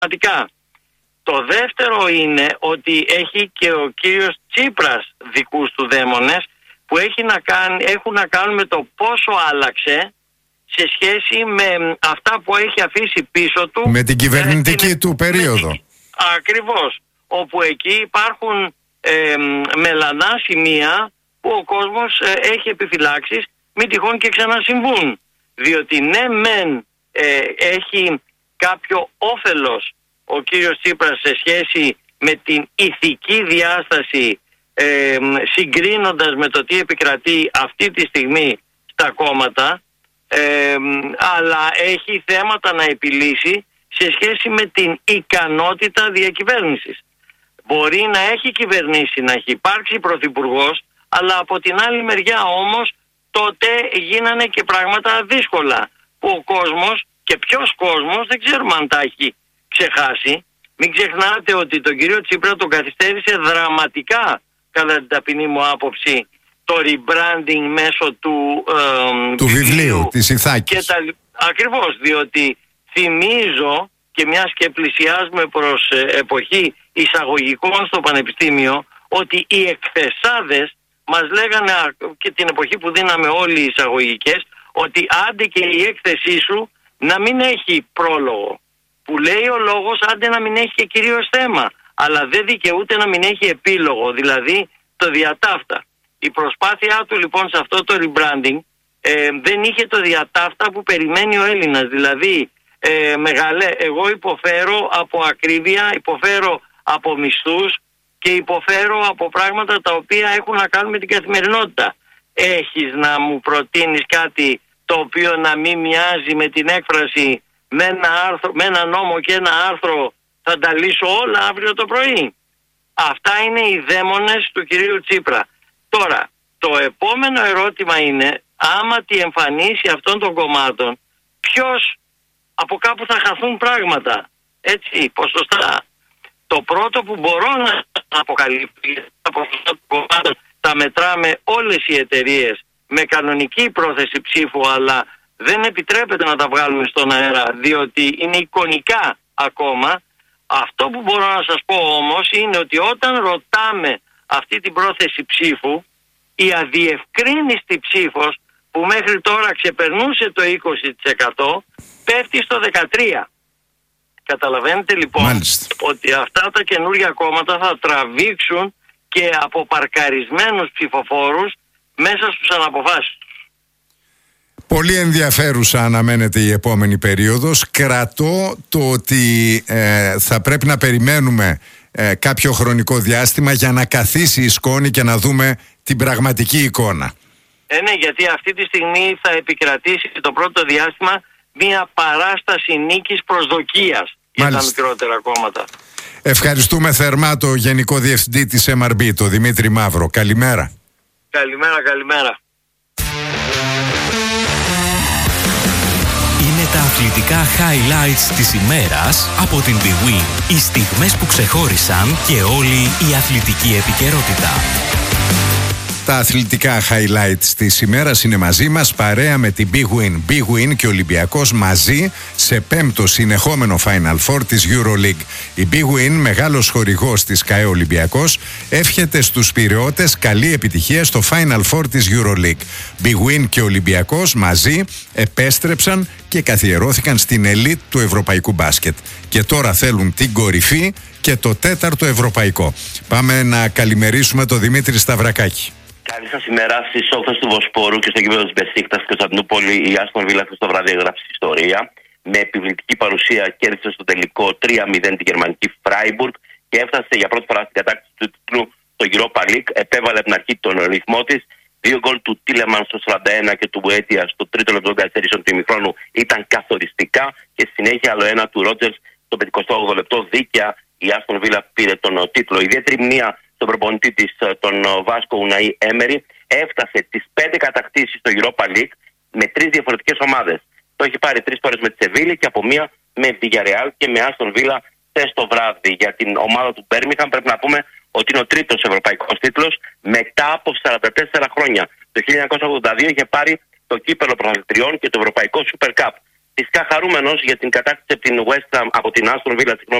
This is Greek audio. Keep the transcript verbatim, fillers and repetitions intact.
πραγματικά. Το δεύτερο είναι ότι έχει και ο κύριος Τσίπρας δικούς του δαίμονες που έχει να κάνει, έχουν να κάνουν με το πόσο άλλαξε σε σχέση με αυτά που έχει αφήσει πίσω του. Με την κυβερνητική ε, του περίοδο. Την, ακριβώς. Όπου εκεί υπάρχουν ε, μελανά σημεία που ο κόσμος ε, έχει επιφυλάξεις μη τυχόν και ξανασυμβούν. Διότι ναι μεν ε, έχει κάποιο όφελος ο κύριος Τσίπρας σε σχέση με την ηθική διάσταση ε, συγκρίνοντας με το τι επικρατεί αυτή τη στιγμή στα κόμματα, ε, αλλά έχει θέματα να επιλύσει σε σχέση με την ικανότητα διακυβέρνησης. Μπορεί να έχει κυβερνήσει, να έχει υπάρξει πρωθυπουργός, αλλά από την άλλη μεριά όμως τότε γίνανε και πράγματα δύσκολα που ο κόσμος και ποιος κόσμος δεν ξέρουμε αν τα έχει ξεχάσει. Μην ξεχνάτε ότι τον κύριο Τσίπρα τον καθυστέρησε δραματικά, κατά την ταπεινή μου άποψη, το rebranding μέσω του, ε, του βιβλίου, βιβλίου της Ιθάκης. Τα... Ακριβώς, διότι θυμίζω και μιας και πλησιάζουμε προς ε, εποχή εισαγωγικών στο πανεπιστήμιο, ότι οι εκθεσάδες μας λέγανε και την εποχή που δίναμε όλοι οι εισαγωγικές, ότι άντε και η έκθεσή σου να μην έχει πρόλογο. Που λέει ο λόγος άντε να μην έχει και κυρίως θέμα, αλλά δεν δικαιούται να μην έχει επίλογο, δηλαδή το διατάφτα. Η προσπάθειά του λοιπόν σε αυτό το rebranding ε, δεν είχε το διατάφτα που περιμένει ο Έλληνας, δηλαδή ε, μεγαλέ, εγώ υποφέρω από ακρίβεια, υποφέρω από μισθούς και υποφέρω από πράγματα τα οποία έχουν να κάνουν με την καθημερινότητα. Έχεις να μου προτείνεις κάτι το οποίο να μην μοιάζει με την έκφραση με ένα, άρθρο, με ένα νόμο και ένα άρθρο θα τα λύσω όλα αύριο το πρωί? Αυτά είναι οι δαίμονες του κυρίου Τσίπρα. Τώρα, το επόμενο ερώτημα είναι, άμα τη εμφανίσει αυτών των κομμάτων, ποιος από κάπου θα χαθούν πράγματα, έτσι, ποσοστά. Το πρώτο που μπορώ να αποκαλύψω, τα ποσοστά των κομμάτων τα μετράμε όλες οι εταιρείες με κανονική πρόθεση ψήφου, αλλά δεν επιτρέπεται να τα βγάλουμε στον αέρα, διότι είναι εικονικά ακόμα. Αυτό που μπορώ να σας πω όμως είναι ότι όταν ρωτάμε αυτή την πρόθεση ψήφου, η αδιευκρίνηστη ψήφος που μέχρι τώρα ξεπερνούσε το είκοσι τοις εκατό πέφτει στο δεκατρία τοις εκατό. Καταλαβαίνετε λοιπόν Μάλιστα. ότι αυτά τα καινούργια κόμματα θα τραβήξουν και από παρκαρισμένους ψηφοφόρους μέσα στους αναποφάσεις τους. Πολύ ενδιαφέρουσα αναμένεται η επόμενη περίοδος. Κρατώ το ότι ε, θα πρέπει να περιμένουμε ε, κάποιο χρονικό διάστημα για να καθίσει η σκόνη και να δούμε την πραγματική εικόνα. Ε, ναι, γιατί αυτή τη στιγμή θα επικρατήσει το πρώτο διάστημα μια παράσταση νίκης προσδοκίας για Μάλιστα. τα μικρότερα κόμματα. Ευχαριστούμε θερμά το Γενικό Διευθυντή της εμ αρ μπι, τον Δημήτρη Μαύρο. Καλημέρα. Καλημέρα, καλημέρα. Είναι τα αθλητικά highlights της ημέρας από την bwin. Οι στιγμές που ξεχώρισαν και όλη η αθλητική επικαιρότητα. Τα αθλητικά highlights της ημέρας είναι μαζί μας παρέα με την bwin. bwin και Ολυμπιακός μαζί σε πέμπτο συνεχόμενο Final Four της EuroLeague. Η bwin, μεγάλος χορηγός της ΚΑΕ Ολυμπιακός, εύχεται στους πειραιώτες καλή επιτυχία στο Final Four της EuroLeague. bwin και Ολυμπιακός μαζί επέστρεψαν και καθιερώθηκαν στην ελίτ του ευρωπαϊκού μπάσκετ. Και τώρα θέλουν την κορυφή και το τέταρτο ευρωπαϊκό. Πάμε να καλημερίσουμε τον Δημήτρη Σταυρακάκη. Καλή σας ημέρα. Στις όχθες του Βοσπόρου και στο γήπεδο της Μπεσίκτας και Κωνσταντινούπολη, η Άστον Βίλα αυτό το βράδυ έγραψε ιστορία. Με επιβλητική παρουσία κέρδισε στο τελικό τρία μηδέν τη γερμανική Φράιμπουργκ και έφτασε για πρώτη φορά στην κατάκτηση του τίτλου στο Europa League. Επέβαλε από την αρχή τον ρυθμό της. Δύο γκολ του Τίλεμαν στο σαράντα ένα και του Μπουέτια στο τρίτο λεπτό των καθυστερήσεων του ημιχρόνου ήταν καθοριστικά και στη συνέχεια άλλο ένα του Ρότζερς στο πενηκοστό όγδοο λεπτό. Δίκαια η Άστον Βίλα πήρε τον τίτλο. Ιδιαίτερη μνήμα στον προπονητή της, τον Βάσκο Ουναή Έμερι, έφτασε τις πέντε κατακτήσεις στο Europa League με τρεις διαφορετικές ομάδες. Το έχει πάρει τρεις φορές με τη Σεβίλη και από μία με Villarreal και με Άστον Βίλα χθες το βράδυ. Για την ομάδα του Μπέρμιγχαμ πρέπει να πούμε ότι είναι ο τρίτος ευρωπαϊκός τίτλος μετά από σαράντα τέσσερα χρόνια. Το χίλια εννιακόσια ογδόντα δύο είχε πάρει το κύπελλο πρωταθλητριών και το ευρωπαϊκό Super Cup. Φυσικά χαρούμενος για την κατάκτηση από την West Ham, από την Aston Villa,